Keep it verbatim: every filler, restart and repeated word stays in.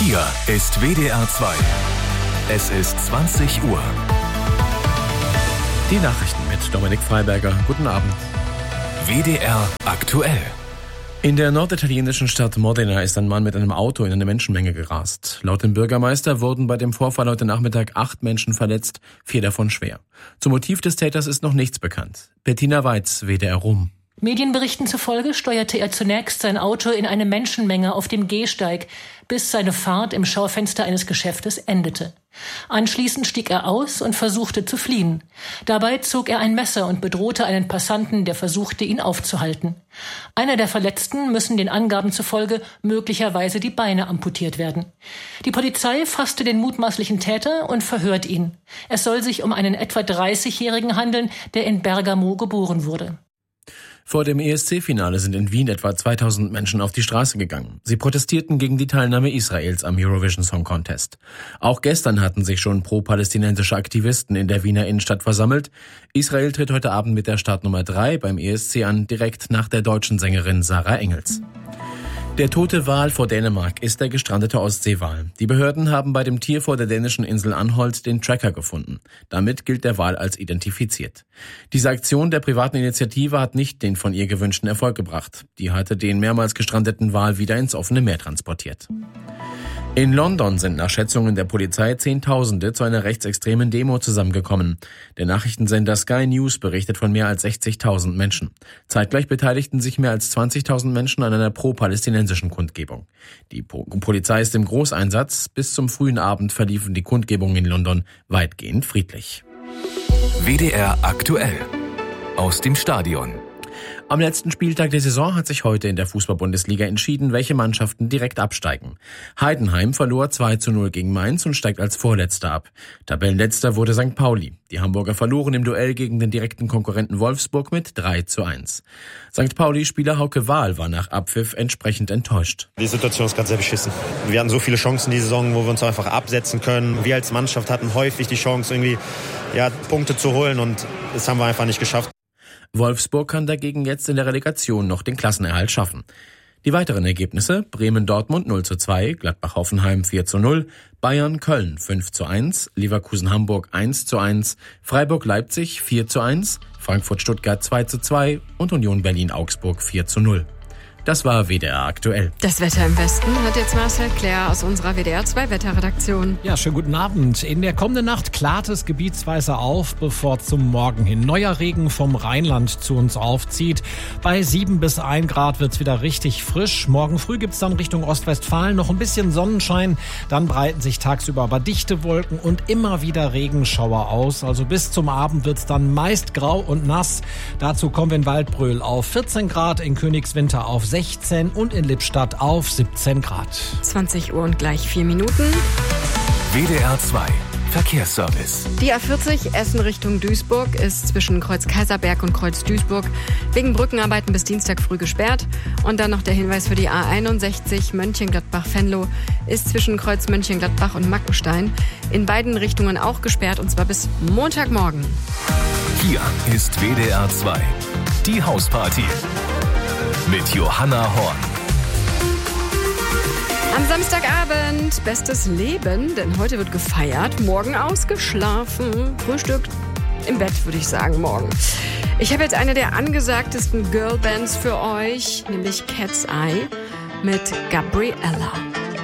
Hier ist W D R zwei. Es ist zwanzig Uhr. Die Nachrichten mit Dominik Freiberger. Guten Abend. W D R aktuell. In der norditalienischen Stadt Modena ist ein Mann mit einem Auto in eine Menschenmenge gerast. Laut dem Bürgermeister wurden bei dem Vorfall heute Nachmittag acht Menschen verletzt, vier davon schwer. Zum Motiv des Täters ist noch nichts bekannt. Bettina Weiz, W D R Rom. Medienberichten zufolge steuerte er zunächst sein Auto in eine Menschenmenge auf dem Gehsteig, bis seine Fahrt im Schaufenster eines Geschäftes endete. Anschließend stieg er aus und versuchte zu fliehen. Dabei zog er ein Messer und bedrohte einen Passanten, der versuchte, ihn aufzuhalten. Einer der Verletzten müssen den Angaben zufolge möglicherweise die Beine amputiert werden. Die Polizei fasste den mutmaßlichen Täter und verhört ihn. Es soll sich um einen etwa dreißigjährigen handeln, der in Bergamo geboren wurde. Vor dem E S C-Finale sind in Wien etwa zweitausend Menschen auf die Straße gegangen. Sie protestierten gegen die Teilnahme Israels am Eurovision Song Contest. Auch gestern hatten sich schon pro-palästinensische Aktivisten in der Wiener Innenstadt versammelt. Israel tritt heute Abend mit der Startnummer drei beim E S C an, direkt nach der deutschen Sängerin Sarah Engels. Der tote Wal vor Dänemark ist der gestrandete Ostseewal. Die Behörden haben bei dem Tier vor der dänischen Insel Anholt den Tracker gefunden. Damit gilt der Wal als identifiziert. Diese Aktion der privaten Initiative hat nicht den von ihr gewünschten Erfolg gebracht. Die hatte den mehrmals gestrandeten Wal wieder ins offene Meer transportiert. In London sind nach Schätzungen der Polizei Zehntausende zu einer rechtsextremen Demo zusammengekommen. Der Nachrichtensender Sky News berichtet von mehr als sechzigtausend Menschen. Zeitgleich beteiligten sich mehr als zwanzigtausend Menschen an einer pro-palästinensischen Kundgebung. Die po- Polizei ist im Großeinsatz. Bis zum frühen Abend verliefen die Kundgebungen in London weitgehend friedlich. W D R aktuell. Aus dem Stadion. Am letzten Spieltag der Saison hat sich heute in der Fußball-Bundesliga entschieden, welche Mannschaften direkt absteigen. Heidenheim verlor zwei zu null gegen Mainz und steigt als Vorletzter ab. Tabellenletzter wurde Sankt Pauli. Die Hamburger verloren im Duell gegen den direkten Konkurrenten Wolfsburg mit drei zu eins. Sankt Pauli-Spieler Hauke Wahl war nach Abpfiff entsprechend enttäuscht. Die Situation ist gerade sehr beschissen. Wir hatten so viele Chancen die Saison, wo wir uns einfach absetzen können. Wir als Mannschaft hatten häufig die Chance, irgendwie ja, Punkte zu holen und das haben wir einfach nicht geschafft. Wolfsburg kann dagegen jetzt in der Relegation noch den Klassenerhalt schaffen. Die weiteren Ergebnisse: Bremen-Dortmund null zu zwei, Gladbach-Hoffenheim vier zu null, Bayern-Köln fünf zu eins, Leverkusen-Hamburg eins zu eins, Freiburg-Leipzig vier zu eins, Frankfurt-Stuttgart zwei zu zwei und Union Berlin-Augsburg vier zu null. Das war W D R aktuell. Das Wetter im Westen hat jetzt Marcel Claire aus unserer W D R zwei Wetterredaktion. Ja, schönen guten Abend. In der kommenden Nacht klart es gebietsweise auf, bevor zum Morgen hin neuer Regen vom Rheinland zu uns aufzieht. Bei sieben bis ein Grad wird's wieder richtig frisch. Morgen früh gibt's dann Richtung Ostwestfalen noch ein bisschen Sonnenschein. Dann breiten sich tagsüber aber dichte Wolken und immer wieder Regenschauer aus. Also bis zum Abend wird's dann meist grau und nass. Dazu kommen wir in Waldbröl auf vierzehn Grad, in Königswinter auf sechzehn und in Lippstadt auf siebzehn Grad. zwanzig Uhr und gleich vier Minuten. W D R zwei Verkehrsservice. Die A vierzig Essen Richtung Duisburg ist zwischen Kreuz Kaiserberg und Kreuz Duisburg wegen Brückenarbeiten bis Dienstag früh gesperrt. Und dann noch der Hinweis für die A einundsechzig Mönchengladbach-Venlo ist zwischen Kreuz Mönchengladbach und Mackenstein in beiden Richtungen auch gesperrt, und zwar bis Montagmorgen. Hier ist W D R zwei. Die Hausparty. Mit Johanna Horn. Am Samstagabend bestes Leben, denn heute wird gefeiert, morgen ausgeschlafen, Frühstück im Bett, würde ich sagen, morgen. Ich habe jetzt eine der angesagtesten Girlbands für euch, nämlich Cat's Eye mit Gabriella.